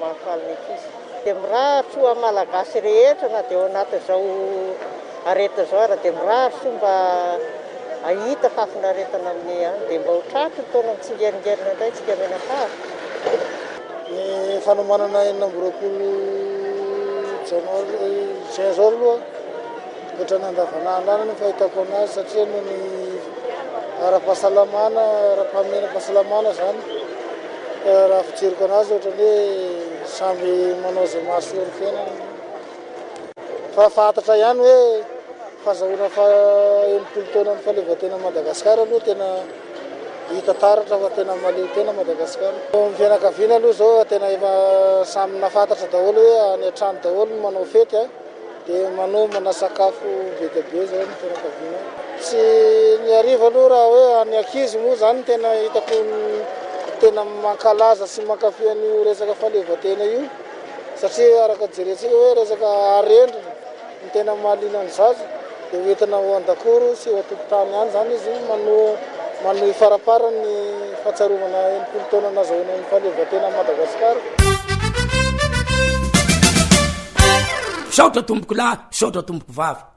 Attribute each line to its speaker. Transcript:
Speaker 1: mahafaly ny ankizy. Dia mirahatra ho malagasy rehetra na dia ao anatin'izao areta zao ara dia mirahatra mba ahita fafinaretana amin'ny any dia mba ho tratry ny taona mitsingeringerinana indray tsika menakavy.
Speaker 2: Ny fanomanana 20 janoary zao aloha ohatra ny andavanandro any ny fahitako anazy satria noho ny ara-pahasalamana, ara-pahamena-pahasalamana zany. Raha fijeriko anazy ohatra ny hoe samby manao izay mahasoa ny fiainany. Fa fantatra ihany hoe fahazahoana 80 taona ny fahaleovantena Madagasikara aloha tena hita taratra fa tena maleo tena Madagasikara. Ny fianakaviana aloha zao tena efa samy nafantatra daholo hoe any an-trano daholo no manao fety dia manao sakafo be dia be zao ny fianakaviana. Tsy ny hariva aloha raha hoe any ankizy moa zany tena hitako tena mankalaza sy mankafy an'io resaka fahaleovantena io satria araka jerentsika hoe resaka arendrina ny tena mahaliana ny zaza dia hoentina ho an-dakoro sy ho an-tokotany any zany izy manohy farapara ny fahatsaromana 80 taona nazahoana ny fahaleovantena Madagasikara.
Speaker 3: Saotra tomboko lahy, saotra tomboko vavy.